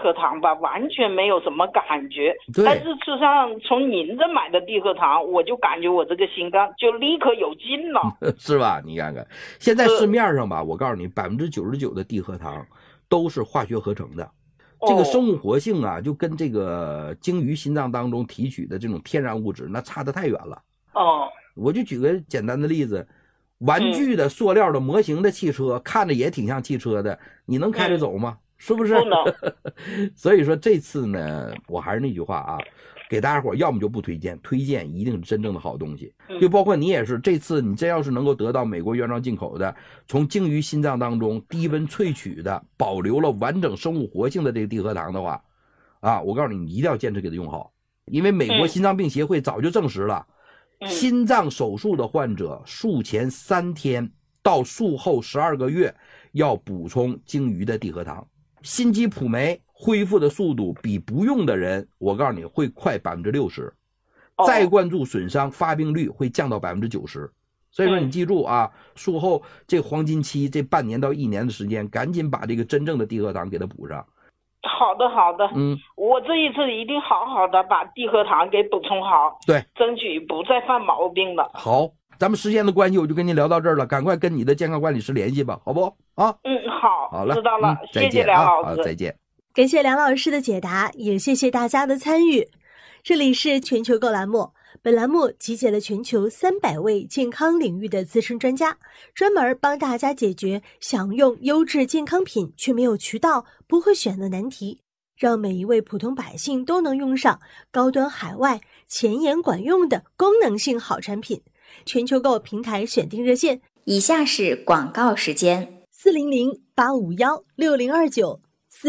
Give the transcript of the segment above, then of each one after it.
壳糖吧，完全没有什么感觉。但是事实上，从您这买的地壳糖，我就感觉我这个心脏就立刻有劲了， 是吧？你看看，现在市面上吧，我告诉你，99%的地壳糖都是化学合成的。这个生物活性啊，就跟这个鲸鱼心脏当中提取的这种天然物质，那差得太远了。我就举个简单的例子，玩具的、塑料的、模型的汽车，看着也挺像汽车的，你能开着走吗？是不是？ 不能。 所以说这次呢，我还是那句话啊，给大家伙要么就不推荐，推荐一定是真正的好东西。就包括你也是，这次你真要是能够得到美国原装进口的，从鲸鱼心脏当中低温萃取的，保留了完整生物活性的这个地核糖的话，啊，我告诉你，你一定要坚持给它用好，因为美国心脏病协会早就证实了。心脏手术的患者术前3天到术后12个月要补充鲸鱼的地核糖，心肌普酶恢复的速度比不用的人，我告诉你会快60%，再灌注损伤发病率会降到90%。所以说你记住啊，术后这黄金期这半年到1年的时间，赶紧把这个真正的地核糖给它补上。 好的，我这一次一定好好的把地核糖给补充好， 对， 争取不再犯毛病了。 好，咱们时间的关系，我就跟您聊到这儿了，赶快跟你的健康管理师联系吧，好不啊？好了， 知道了， 谢谢梁老师， 好，再见。 感谢梁老师的解答，也谢谢大家的参与。这里是全球购栏目，本栏目集结了全球300位健康领域的资深专家，专门帮大家解决想用优质健康品却没有渠道、不会选的难题，让每一位普通百姓都能用上高端海外、前沿管用的功能性好产品。全球购平台选定热线， 以下是广告时间 ：400-851-6029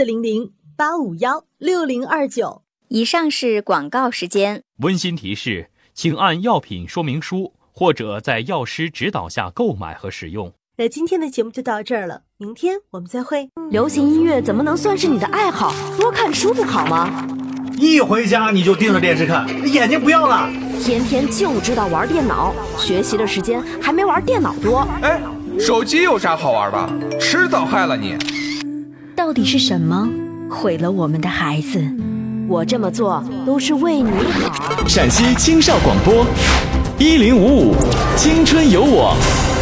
400-851-6029。 以上是广告时间。 温馨提示，请按药品说明书或者在药师指导下购买和使用。 那今天的节目就到这儿了，明天我们再会。 流行音乐怎么能算是你的爱好？多看书不好吗？ 一回家你就盯着电视看，眼睛不要了。 天天就知道玩电脑，学习的时间还没玩电脑多。 哎，手机有啥好玩的？迟早害了你。 到底是什么毁了我们的孩子？我这么做都是为你好。 陕西青少广播1055，青春有我。